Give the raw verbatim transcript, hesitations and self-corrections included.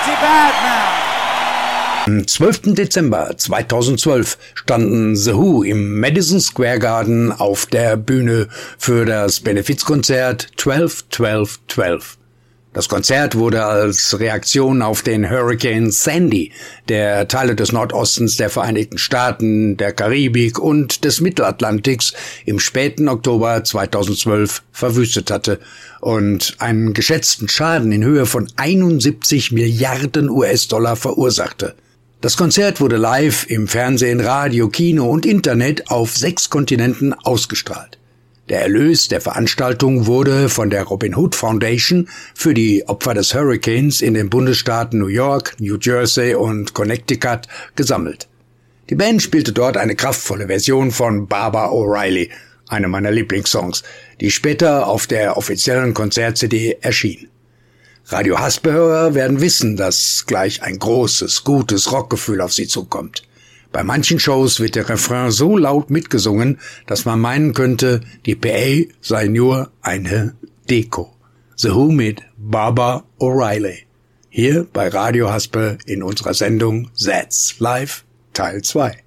pretty bad now. Am zwölften Dezember zweitausendzwölf standen The Who im Madison Square Garden auf der Bühne für das Benefizkonzert zwölf zwölf zwölf. Das Konzert wurde als Reaktion auf den Hurrikan Sandy, der Teile des Nordostens der Vereinigten Staaten, der Karibik und des Mittelatlantiks im späten Oktober zweitausendzwölf verwüstet hatte und einen geschätzten Schaden in Höhe von einundsiebzig Milliarden U S-Dollar verursachte. Das Konzert wurde live im Fernsehen, Radio, Kino und Internet auf sechs Kontinenten ausgestrahlt. Der Erlös der Veranstaltung wurde von der Robin Hood Foundation für die Opfer des Hurrikans in den Bundesstaaten New York, New Jersey und Connecticut gesammelt. Die Band spielte dort eine kraftvolle Version von Baba O'Reilly, eine meiner Lieblingssongs, die später auf der offiziellen Konzert-C D erschien. Radio Haspe-Hörer werden wissen, dass gleich ein großes, gutes Rockgefühl auf sie zukommt. Bei manchen Shows wird der Refrain so laut mitgesungen, dass man meinen könnte, die P A sei nur eine Deko. The Who mit Baba O'Reilly. Hier bei Radio Haspe in unserer Sendung That's Live Teil zwei.